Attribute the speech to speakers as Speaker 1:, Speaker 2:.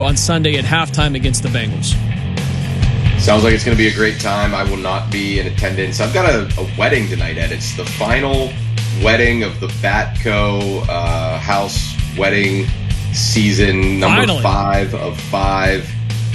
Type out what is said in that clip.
Speaker 1: on Sunday at halftime against the Bengals.
Speaker 2: Sounds like it's going to be a great time. I will not be in attendance. I've got a wedding tonight, Ed. It's the final wedding of the Batco house wedding season, number 5 of 5.